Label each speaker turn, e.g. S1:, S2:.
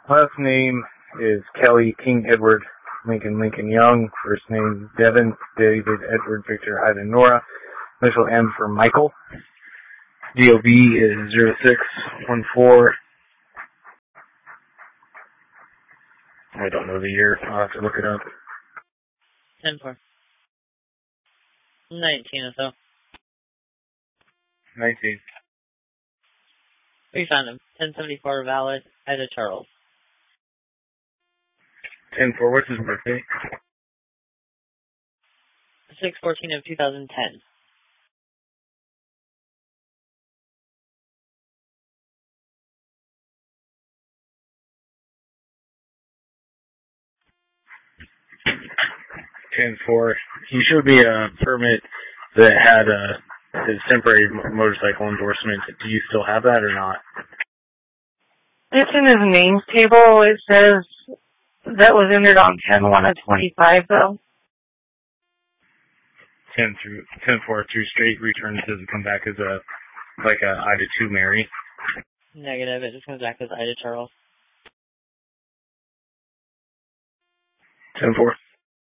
S1: Last name is Kelly King Edward Lincoln Young. First name Devin David Edward Victor Ida Nora. Initial M for Michael. DOB is 0614. I don't know the year. I'll have to look it up.
S2: 10-4. 19 or so.
S1: 19.
S2: We found him. 1074 valid. Ida Charles.
S1: 10-4. What's his birthday?
S2: 6/14 of 2010.
S1: He showed me a permit that had his temporary motorcycle endorsement. Do you still have that or not?
S3: It's in his names table. It says that was entered on 10/1/25 though.
S1: 10-4 through straight returns. Does it come back as a Ida 2 Mary?
S2: Negative. It just comes back as Ida Charles.
S1: 10-4.